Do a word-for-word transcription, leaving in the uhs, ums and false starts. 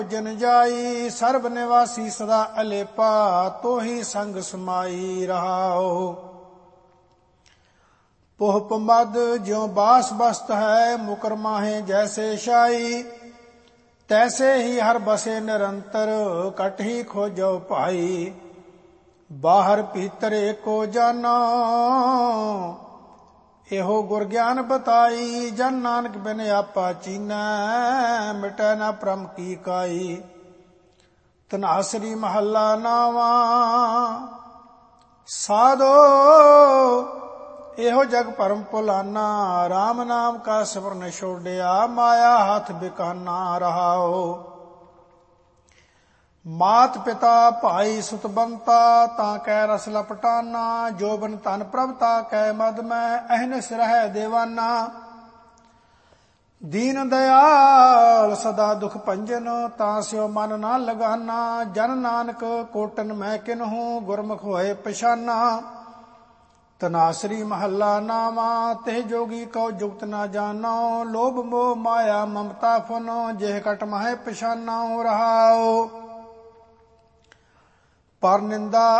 ਜਿਨ ਜਾਈ ਸਰਬ ਨਿਵਾਸੀ ਸਦਾ ਅਲੇਪਾ, ਤੋਹੀ ਸੰਗ ਸਮਾਈ ਰਹਾਓ। ਪੋਹ ਪੰਬਦ ਜਿਉ ਬਾਸ ਬਸਤ ਹੈ, ਮੁਕਰ ਮਾਹੇ ਜੈਸੇ ਸ਼ਾਈ, ਤੈਸੇ ਹੀ ਹਰ ਬਸੇ ਨਿਰੰਤਰ, ਕਟ ਹੀ ਖੋਜੋ ਭਾਈ। ਬਾਹਰ ਭੀਤਰ ਏਕੋ ਜਾਨਾ, ਇਹੋ ਗੁਰ ਗਿਆਨ ਬਤਾਈ। ਜਨ ਨਾਨਕ ਬਿਨ ਆਪਾ ਚੀਨੈ, ਮਿਟੈ ਨਾ ਭ੍ਰਮ ਕੀ ਕਾਈ। ਧਨਾਸਰੀ ਮਹੱਲਾ ਨਾਵਾ, ਸਾਧੋ ਇਹੋ ਜਗ ਭਰਮ ਭੁਲਾਨਾ। ਰਾਮ ਨਾਮ ਕਾ ਸਿਮਰਨ ਛੋਡਿਆ, ਮਾਇਆ ਹੱਥ ਬਿਕਾਨਾ ਰਹਾਓ। ਮਾਤ ਪਿਤਾ ਭਾਈ ਸੁਤ ਬੰਤਾ, ਤਾਂ ਕੈ ਰਸ ਲਪਟਾਨਾ। ਜੋਬਨ ਧਨ ਪ੍ਰਭ ਤਾ ਕੈ ਮਦ ਮੈਂ, ਅਹਨਿਸ ਰਹਿ ਦੇਵਾਨਾ। ਦੀਨ ਦਇਆਲ ਸਦਾ ਦੁਖ ਭੰਜਨ, ਤਾਂ ਸਿਓ ਮਨ ਨਾ ਲਗਾਨਾ। ਜਨ ਨਾਨਕ ਕੋਟਨ ਮੈਂ ਕਿਨਹੂ, ਗੁਰਮੁਖ ਹੋਏ ਪਛਾਨਾ। ਧਨਾਸਰੀ ਮਹੱਲਾ ਨਾਵਾ, ਤੇ ਜੋਗੀ ਕਉ ਜੁਗਤ ਨਾ ਜਾਨੋ। ਲੋਭ ਮੋਹ ਮਾਇਆ ਮਮਤਾ ਫਨੋ, ਜਿਹ ਕਟ ਮਹਿ ਪਛਾਨੋ ਰਹਾਓ। ਪਰ ਨਿੰਦਾ